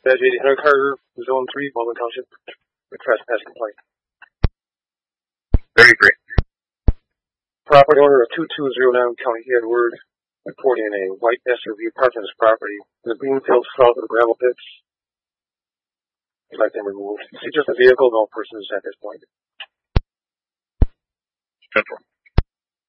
Badge 80 Hunter Carter, Zone 3, Baldwin Township, a trespass complaint. Very great. Property owner of 2209 County Edward reporting a white SUV parked on his property in the green field south of the gravel pits. He'd like them removed. See just a vehicle, no persons at this point. Central.